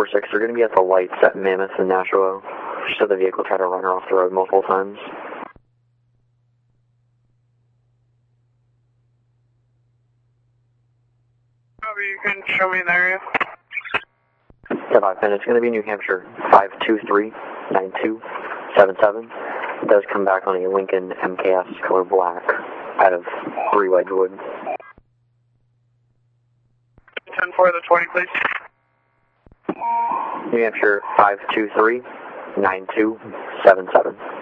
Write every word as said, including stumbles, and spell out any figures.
four six, they're going to be at the lights at Mammoth and Nashua. She said the vehicle tried to run her off the road multiple times. Copy, you can show me the area. Yeah, five ten, it's going to be New Hampshire, five two three nine two seven seven. It does come back on a Lincoln M K S color black out of three Wedgwood. ten four the twenty, please. New Hampshire, five two three nine two seven seven.